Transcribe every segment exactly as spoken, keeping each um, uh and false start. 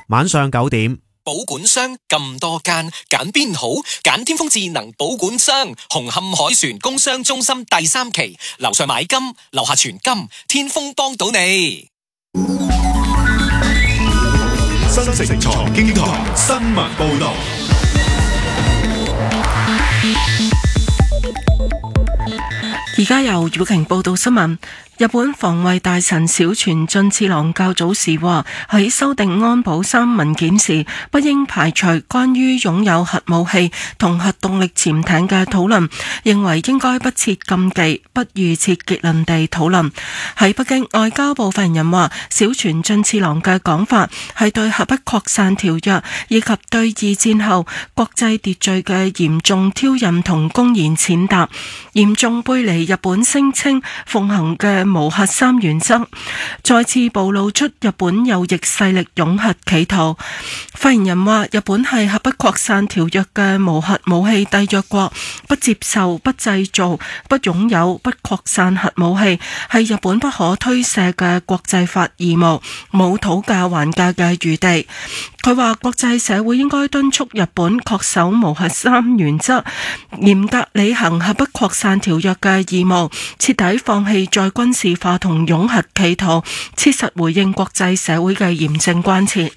晚上九點。 保管商咁多間，揀邊好？揀天風智能保管商，紅磡海船工商中心第三期，樓上買金，樓下存金，天風幫到你。 新城財經台新聞報道。 而家由葉瓊報道新聞。日本防衛大臣小泉進次郎較早時話，喺修訂安保三文件時，不應排除關於擁有核武器同核動力潛艇嘅討論，認為應該不設禁忌，不預設結論地討論。喺北京，外交部發言人話，小泉進次郎嘅講法係對核不擴散條約以及對二戰後國際秩序嘅嚴重挑釁同公然踐踏，嚴重背離日本聲稱奉行嘅無核三原則，再次暴露出日本右翼勢力擁核企圖。發言人話，日本係核不擴散條約嘅無核武器締約國，不接受、不製造、不擁有、不擴散核武器，係日本不可推卸嘅國際法義務，冇討價還價嘅餘地。佢話國際社會應該敦促日本恪守無核三原則，嚴格履行核不擴散條約嘅義務，徹底放棄再軍事化同擁核企圖，切實回應國際社會嘅嚴正關切。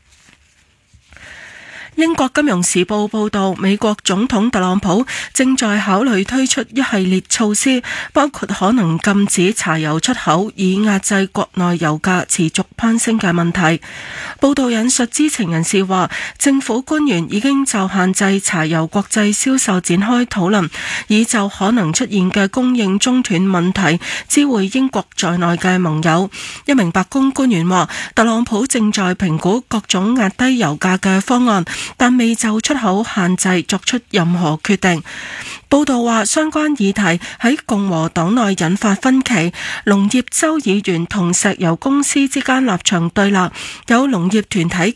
英國金融時報報道，美國總統特朗普正在考慮推出一系列措施，包括可能禁止柴油出口，以壓制國內油價持續攀升嘅問題。報道引述知情人士話，政府官員已經就限制柴油國際銷售展開討論，以就可能出現嘅供應中斷問題知會英國在內嘅盟友。一名白宮官員話，特朗普正在評估各種壓低油價嘅方案，但未就出口限制作出任何決定。報道話，相關議題喺共和黨內引發分歧，農業州議員同石油公司之間立場對立，有農業團體